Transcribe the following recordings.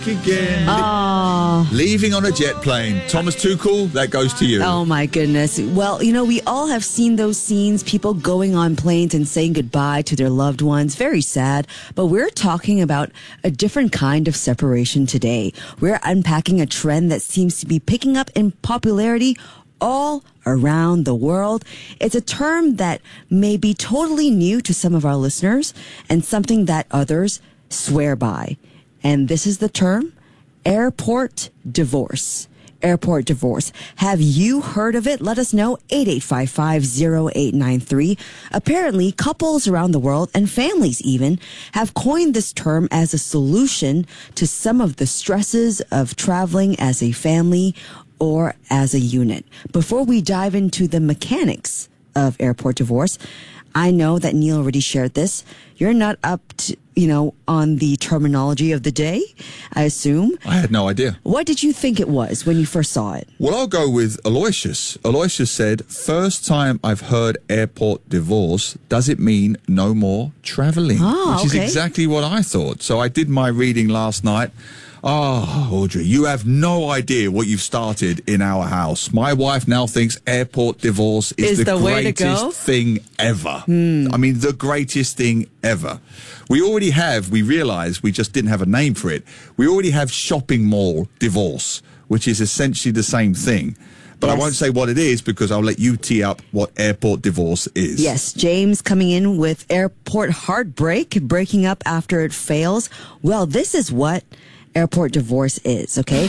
Again. Leaving on a jet plane. Thomas Tuchel, that goes to you. Oh, my goodness. Well, we all have seen those scenes, people going on planes and saying goodbye to their loved ones. Very sad. But we're talking about a different kind of separation today. We're unpacking a trend that seems to be picking up in popularity all around the world. It's a term that may be totally new to some of our listeners and something that others swear by. And this is the term airport divorce. Airport divorce. Have you heard of it? Let us know. 8855-0893. Apparently, couples around the world and families even have coined this term as a solution to some of the stresses of traveling as a family or as a unit. Before we dive into the mechanics of airport divorce, I know that Neil already shared this. You're not up to, on the terminology of the day, I assume. I had no idea. What did you think it was when you first saw it? Well, I'll go with Aloysius. Aloysius said, first time I've heard airport divorce, does it mean no more traveling? Which is exactly what I thought. So I did my reading last night. Oh, Audrey, you have no idea what you've started in our house. My wife now thinks airport divorce is the greatest thing ever. I mean, the greatest thing ever. We realized we just didn't have a name for it. We already have shopping mall divorce, which is essentially the same thing. But yes. I won't say what it is because I'll let you tee up what airport divorce is. Yes, James coming in with airport heartbreak, breaking up after it fails. Well, this is what airport divorce is, okay?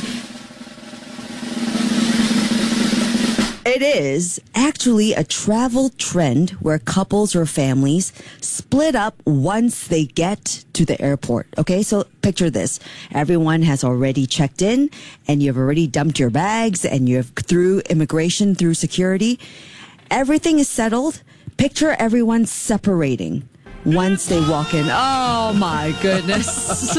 It is actually a travel trend where couples or families split up once they get to the airport, okay? So picture this. Everyone has already checked in and you've already dumped your bags and you've through immigration, through security. Everything is settled. Picture everyone separating once they walk in. Oh, my goodness.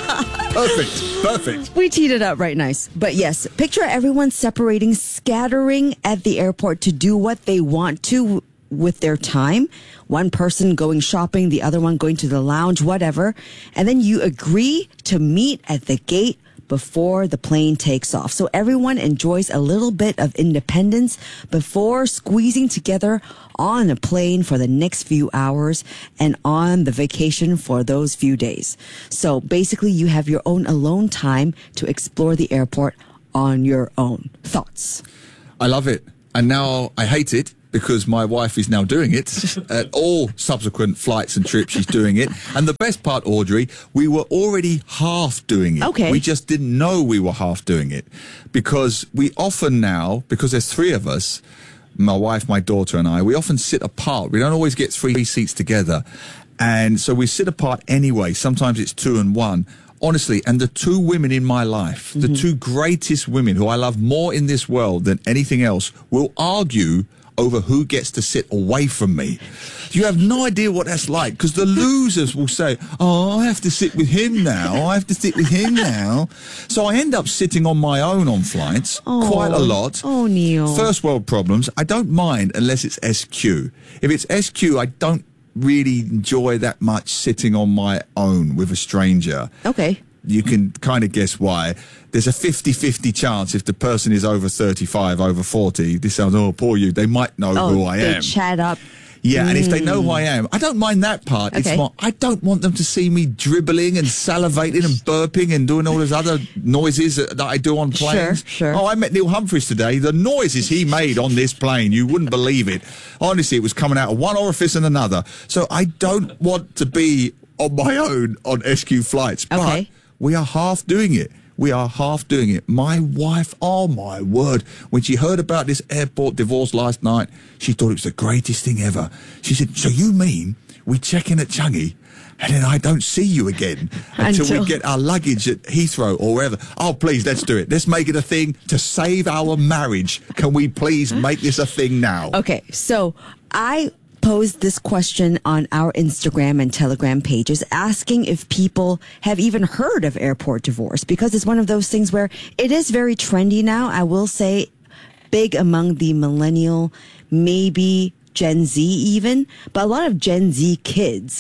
Perfect. We teed it up right nice. But yes, picture everyone separating, scattering at the airport to do what they want to with their time. One person going shopping, the other one going to the lounge, whatever. And then you agree to meet at the gate before the plane takes off. So everyone enjoys a little bit of independence before squeezing together on a plane for the next few hours and on the vacation for those few days. So basically you have your own alone time to explore the airport on your own. Thoughts? I love it. And now I hate it because my wife is now doing it. At all subsequent flights and trips, she's doing it. And the best part, Audrey, we were already half doing it. Okay. We just didn't know we were half doing it. Because we often now, because there's three of us, my wife, my daughter and I, we often sit apart. We don't always get three seats together. And so we sit apart anyway. Sometimes it's 2 and 1. Honestly, and the two women in my life, the two greatest women who I love more in this world than anything else, will argue over who gets to sit away from me. You have no idea what that's like, because the losers will say, oh, I have to sit with him now. I have to sit with him now. So I end up sitting on my own on flights quite a lot. Oh, Neil. First world problems. I don't mind unless it's SQ. If it's SQ, I don't really enjoy that much sitting on my own with a stranger. Okay. You can kind of guess why. There's a 50-50 chance if the person is over 35, over 40, this sounds, oh, poor you, they might know who I am. They chat up. Yeah, and if they know who I am, I don't mind that part. Okay. It's more, I don't want them to see me dribbling and salivating and burping and doing all those other noises that I do on planes. Sure. Oh, I met Neil Humphreys today. The noises he made on this plane, you wouldn't believe it. Honestly, it was coming out of one orifice and another. So I don't want to be on my own on SQ flights. Okay. But we are half doing it. We are half doing it. My wife, oh my word, when she heard about this airport divorce last night, she thought it was the greatest thing ever. She said, so you mean we check in at Changi and then I don't see you again until we get our luggage at Heathrow or wherever? Oh, please, let's do it. Let's make it a thing to save our marriage. Can we please make this a thing now? Okay, so I posed this question on our Instagram and Telegram pages, asking if people have even heard of airport divorce, because it's one of those things where it is very trendy now. I will say big among the millennial, maybe Gen Z even, but a lot of Gen Z kids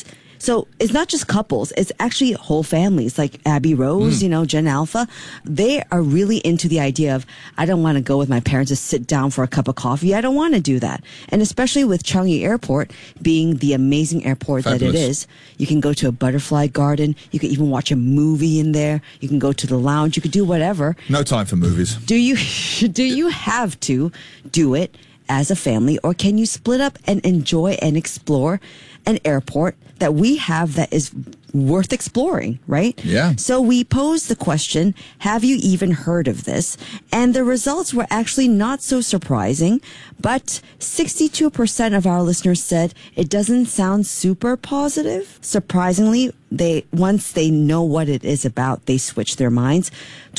So it's not just couples, it's actually whole families like Abby Rose, Gen Alpha. They are really into the idea of, I don't want to go with my parents to sit down for a cup of coffee. I don't want to do that. And especially with Changi Airport being the amazing airport Fabulous. that it is, you can go to a butterfly garden. You can even watch a movie in there. You can go to the lounge. You could do whatever. No time for movies. Do you have to do it as a family, or can you split up and enjoy and explore an airport that we have that is worth exploring, right? Yeah. So we posed the question, have you even heard of this? And the results were actually not so surprising, but 62% of our listeners said it doesn't sound super positive. Surprisingly, once they know what it is about, they switch their minds.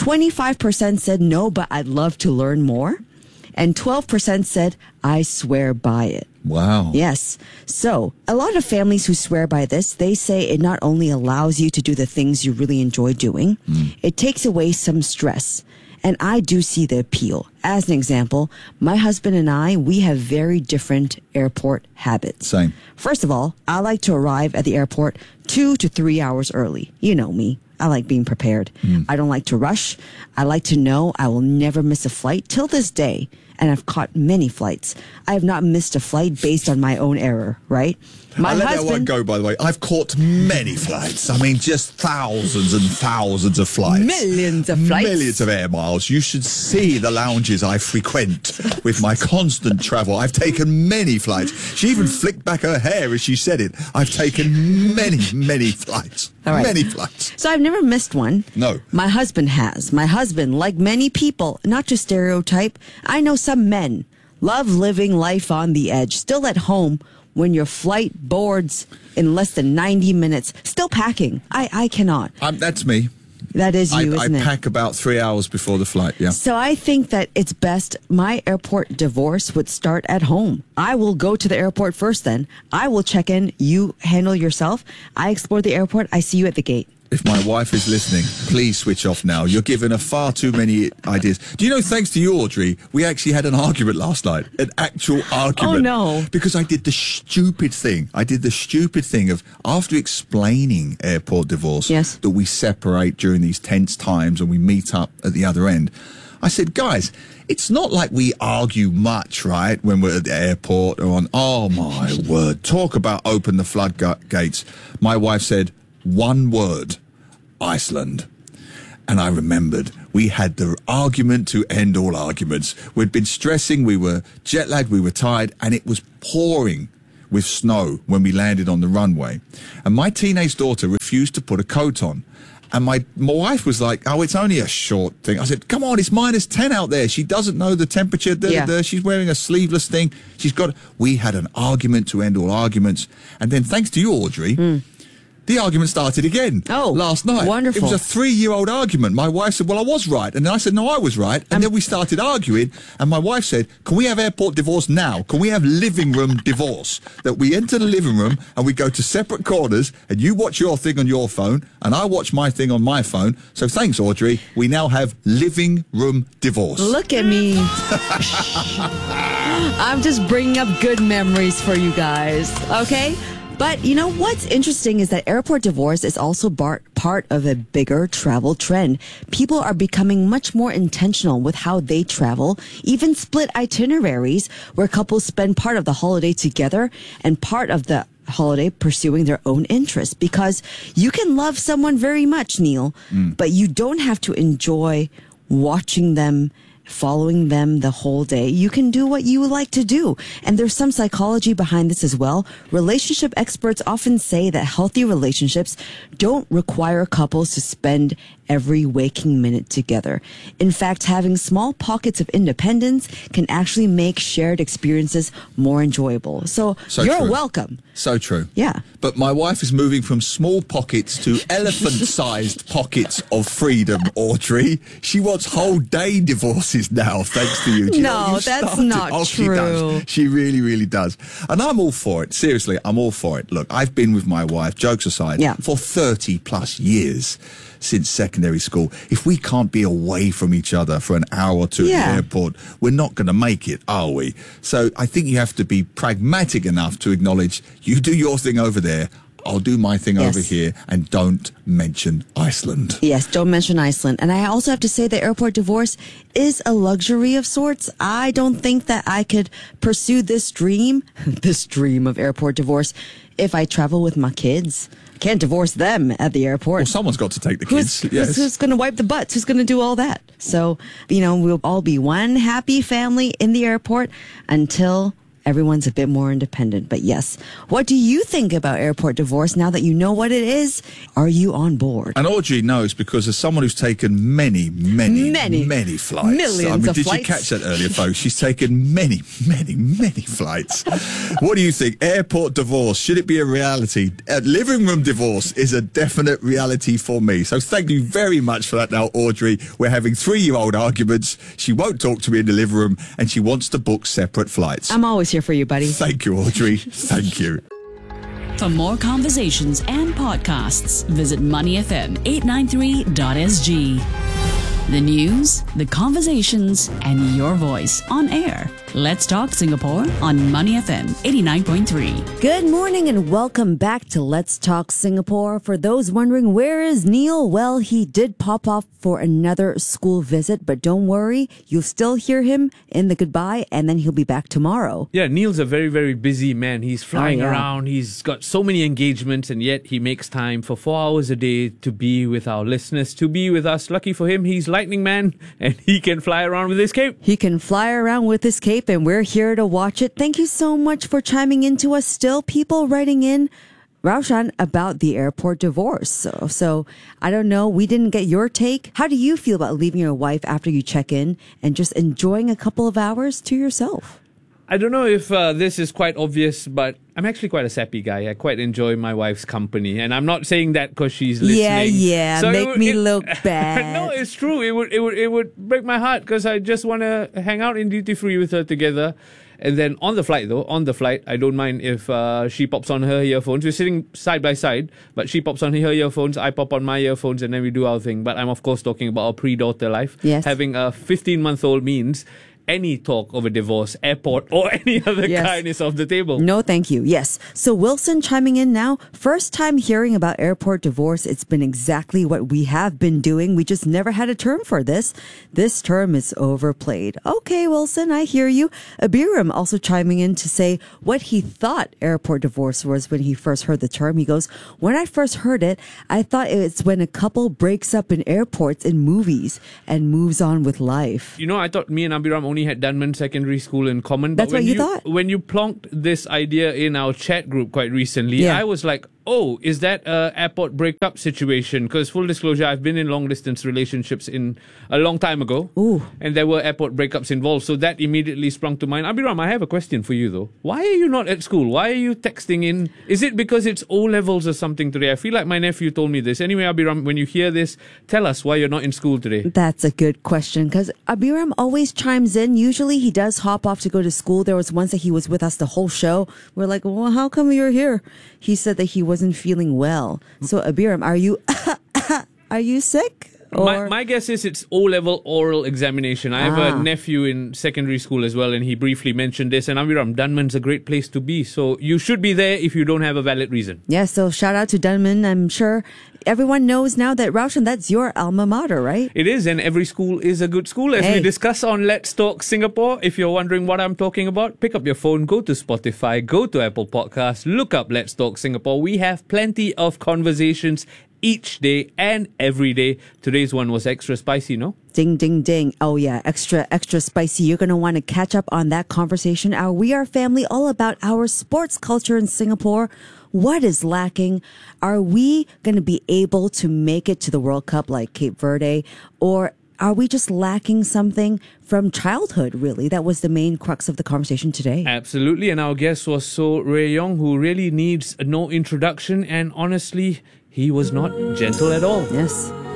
25% said no, but I'd love to learn more. And 12% said, I swear by it. Wow. Yes. So a lot of families who swear by this, they say it not only allows you to do the things you really enjoy doing, it takes away some stress. And I do see the appeal. As an example, my husband and I, we have very different airport habits. Same. First of all, I like to arrive at the airport 2 to 3 hours early. You know me. I like being prepared. I don't like to rush. I like to know I will never miss a flight till this day. And I've caught many flights. I have not missed a flight based on my own error, right? I let that one go, by the way. I've caught many flights. I mean, just thousands and thousands of flights. Millions of flights. Millions of air miles. You should see the lounges I frequent with my constant travel. I've taken many flights. She even flicked back her hair as she said it. I've taken many, many flights. All right. Many flights. So I've never missed one. No. My husband has. My husband, like many people, not to stereotype, I know some men love living life on the edge, still at home when your flight boards in less than 90 minutes, still packing. I cannot. That's me. That is you, I isn't it? pack about 3 hours before the flight, yeah. So I think that it's best my airport divorce would start at home. I will go to the airport first then. I will check in. You handle yourself. I explore the airport. I see you at the gate. If my wife is listening, please switch off now. You're giving her far too many ideas. Do you know, thanks to you, Audrey, we actually had an argument last night. An actual argument. Oh, no. Because I did the stupid thing. Of, after explaining airport divorce, Yes. that we separate during these tense times and we meet up at the other end, I said, guys, it's not like we argue much, right, when we're at the airport or on, oh, my word, talk about open the floodgates. My wife said, one word, Iceland. And I remembered we had the argument to end all arguments. We'd been stressing, we were jet lagged, we were tired, and it was pouring with snow when we landed on the runway. And my teenage daughter refused to put a coat on. And my wife was like, oh, it's only a short thing. I said, come on, it's -10 out there. She doesn't know the temperature. She's wearing a sleeveless thing. We had an argument to end all arguments. And then thanks to you, Audrey, the argument started again last night. Wonderful. It was a 3-year-old argument. My wife said, well, I was right. And then I said, no, I was right. And then we started arguing. And my wife said, can we have airport divorce now? Can we have living room divorce? That we enter the living room and we go to separate corners and you watch your thing on your phone and I watch my thing on my phone. So thanks, Audrey. We now have living room divorce. Look at me. I'm just bringing up good memories for you guys, okay? But you know what's interesting is that airport divorce is also part of a bigger travel trend. People are becoming much more intentional with how they travel, even split itineraries where couples spend part of the holiday together and part of the holiday pursuing their own interests. Because you can love someone very much, Neil, but you don't have to enjoy watching them, following them the whole day. You can do what you like to do. And there's some psychology behind this as well. Relationship experts often say that healthy relationships don't require couples to spend every waking minute together. In fact, having small pockets of independence can actually make shared experiences more enjoyable. So you're true. welcome. So true. Yeah. But my wife is moving from small pockets to elephant-sized pockets of freedom, Audrey. She wants whole day divorces now, thanks to you. Do you know No, you that's started? not Oh, true. She does. She really, really does. And I'm all for it. Seriously, I'm all for it. Look, I've been with my wife, jokes aside, for 30 plus years. Since secondary school. If we can't be away from each other for an hour or two at the airport, we're not going to make it, are we? So I think you have to be pragmatic enough to acknowledge you do your thing over there. I'll do my thing over here and don't mention Iceland. Yes, don't mention Iceland. And I also have to say the airport divorce is a luxury of sorts. I don't think that I could pursue this dream of airport divorce if I travel with my kids. I can't divorce them at the airport. Well, someone's got to take the kids. Who's going to wipe the butts? Who's going to do all that? So, we'll all be one happy family in the airport until everyone's a bit more independent. But yes, what do you think about airport divorce now that you know what it is? Are you on board? And Audrey knows because as someone who's taken many flights. Millions of did flights. You catch that earlier, folks? She's taken many flights. What do you think? Airport divorce, should it be a reality? Living room divorce is a definite reality for me. So thank you very much for that now, Audrey. We're having 3-year-old arguments. She won't talk to me in the living room and she wants to book separate flights. I'm always here for you, buddy. Thank you, Audrey. Thank you. For more conversations and podcasts, visit moneyfm893.sg. The news, the conversations, and your voice on air. Let's Talk Singapore on Money FM 89.3. Good morning and welcome back to Let's Talk Singapore. For those wondering, where is Neil? Well, he did pop off for another school visit, but don't worry, you'll still hear him in the goodbye, and then he'll be back tomorrow. Yeah, Neil's a very, very busy man. He's flying around. He's got so many engagements, and yet he makes time for 4 hours a day to be with our listeners, to be with us. Lucky for him, he's Lightning Man, and he can fly around with his cape. He can fly around with his cape, and we're here to watch it. Thank you so much for chiming in to us. Still people writing in, Raushan, about the airport divorce. So I don't know. We didn't get your take. How do you feel about leaving your wife after you check in and just enjoying a couple of hours to yourself? I don't know if this is quite obvious, but I'm actually quite a sappy guy. I quite enjoy my wife's company, and I'm not saying that because she's listening. Yeah, so make me look bad. No, it's true. It would break my heart because I just want to hang out in duty free with her together. And then on the flight, I don't mind if she pops on her earphones. We're sitting side by side, but she pops on her earphones, I pop on my earphones, and then we do our thing. But I'm, of course, talking about our pre-daughter life. Yes. Having a 15-month-old means any talk of a divorce, airport, or any other kind is off the table. No, thank you. Yes. So Wilson chiming in now. First time hearing about airport divorce. It's been exactly what we have been doing. We just never had a term for this. This term is overplayed. Okay, Wilson, I hear you. Abiram also chiming in to say what he thought airport divorce was when he first heard the term. He goes, when I first heard it, I thought it's when a couple breaks up in airports in movies and moves on with life. You know, I thought me and Abiram only had Dunman Secondary School in common. That's what you thought? When you plonked this idea in our chat group quite recently, I was like, oh, is that a airport breakup situation? Because full disclosure, I've been in long distance relationships in a long time ago. Ooh. And there were airport breakups involved. So that immediately sprung to mind. Abiram, I have a question for you though. Why are you not at school? Why are you texting in? Is it because it's O-levels or something today? I feel like my nephew told me this. Anyway, Abiram, when you hear this, tell us why you're not in school today. That's a good question because Abiram always chimes in. Usually he does hop off to go to school. There was once that he was with us the whole show. We're like, well, how come you're here? He said that he wasn't feeling well. So Abiram, are you sick? My guess is it's O-level oral examination. I have a nephew in secondary school as well, and he briefly mentioned this. And Abiram, Dunman's a great place to be. So you should be there if you don't have a valid reason. Yeah, so shout out to Dunman. I'm sure everyone knows now that, Raushan, that's your alma mater, right? It is, and every school is a good school. As we discuss on Let's Talk Singapore, if you're wondering what I'm talking about, pick up your phone, go to Spotify, go to Apple Podcasts, look up Let's Talk Singapore. We have plenty of conversations each day and every day. Today's one was extra spicy, no? Ding, ding, ding. Oh, yeah. Extra spicy. You're going to want to catch up on that conversation. Our We Are Family, all about our sports culture in Singapore. What is lacking? Are we going to be able to make it to the World Cup like Cape Verde? Or are we just lacking something from childhood, really? That was the main crux of the conversation today. Absolutely. And our guest was So Ray Yong, who really needs no introduction. And honestly, he was not gentle at all. Yes.